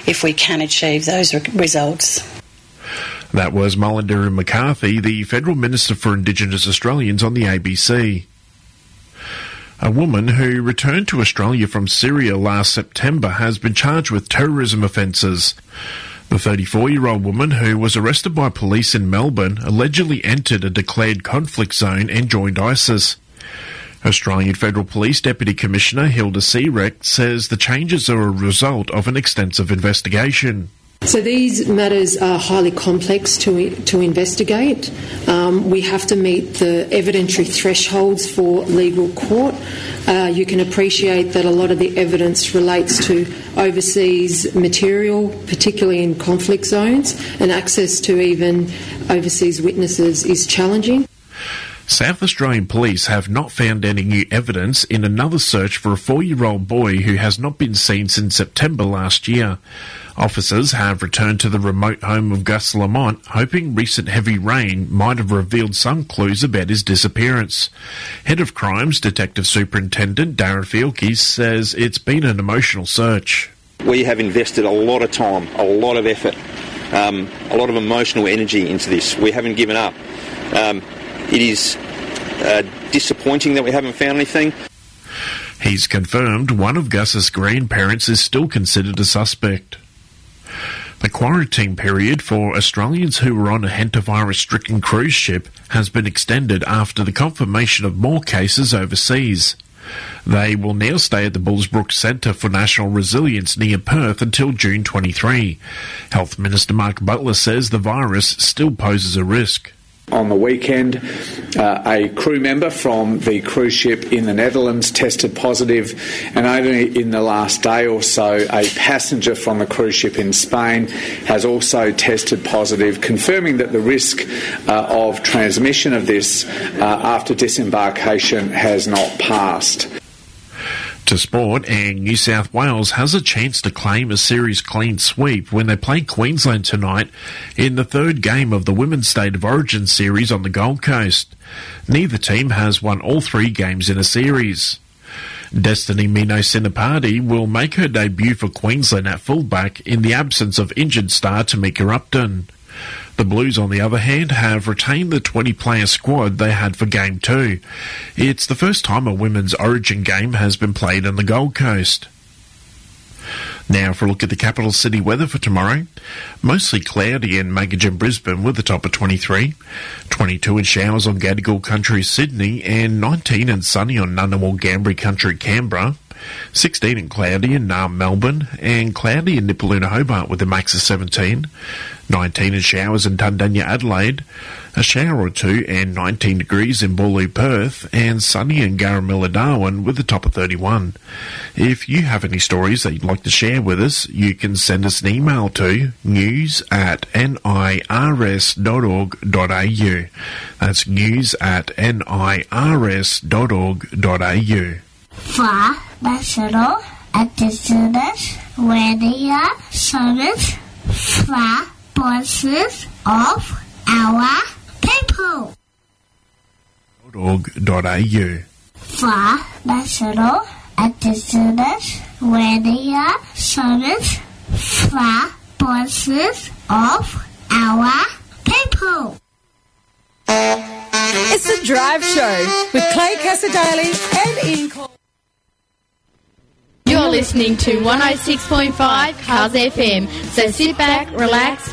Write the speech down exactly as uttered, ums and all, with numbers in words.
if we can achieve those re- results. That was Mullender McCarthy, the Federal Minister for Indigenous Australians, on the A B C. A woman who returned to Australia from Syria last September has been charged with terrorism offences. The thirty-four-year-old woman, who was arrested by police in Melbourne, allegedly entered a declared conflict zone and joined ISIS. Australian Federal Police Deputy Commissioner Hilda Seerecht says the changes are a result of an extensive investigation. So these matters are highly complex to to investigate. Um, we have to meet the evidentiary thresholds for legal court. Uh, you can appreciate that a lot of the evidence relates to overseas material, particularly in conflict zones, and access to even overseas witnesses is challenging. South Australian police have not found any new evidence in another search for a four-year-old boy who has not been seen since September last year. Officers have returned to the remote home of Gus Lamont, hoping recent heavy rain might have revealed some clues about his disappearance. Head of Crimes Detective Superintendent Darren Fielke says it's been an emotional search. We have invested a lot of time, a lot of effort, um, a lot of emotional energy into this. We haven't given up. Um, it is uh, disappointing that we haven't found anything. He's confirmed one of Gus's grandparents is still considered a suspect. The quarantine period for Australians who were on a hantavirus-stricken cruise ship has been extended after the confirmation of more cases overseas. They will now stay at the Bullsbrook Centre for National Resilience near Perth until June twenty-third. Health Minister Mark Butler says the virus still poses a risk. On the weekend, uh, a crew member from the cruise ship in the Netherlands tested positive, and only in the last day or so, a passenger from the cruise ship in Spain has also tested positive, confirming that the risk uh, of transmission of this uh, after disembarkation has not passed. To sport, and New South Wales has a chance to claim a series clean sweep when they play Queensland tonight in the third game of the Women's State of Origin series on the Gold Coast. Neither team has won all three games in a series. Destiny Mino-Sinapati will make her debut for Queensland at fullback in the absence of injured star Tamika Upton. The Blues, on the other hand, have retained the twenty-player squad they had for Game two. It's the first time a women's Origin game has been played on the Gold Coast. Now for a look at the capital city weather for tomorrow. Mostly cloudy in Magagin, Brisbane with a top of twenty-three. twenty-two in showers on Gadigal Country, Sydney, and nineteen and sunny on Ngunnawal, Gambri Country, Canberra. sixteen and cloudy in Naarm, Melbourne, and cloudy in Nipaluna, Hobart with a max of seventeen. nineteen in showers in Tundanya, Adelaide, a shower or two, and nineteen degrees in Boorloo, Perth, and sunny in Garamilla, Darwin with a top of thirty-one. If you have any stories that you'd like to share with us, you can send us an email to news at nirs dot org dot a u. That's news at nirs dot org dot a u. For National Indigenous Radio Service, for voices of our people. .org dot a u. For National Indigenous Radio Service, for voices of our people. It's the Drive Show with Clay Casadali and Ian Cole. You're listening to one oh six point five Cars F M, so sit back, relax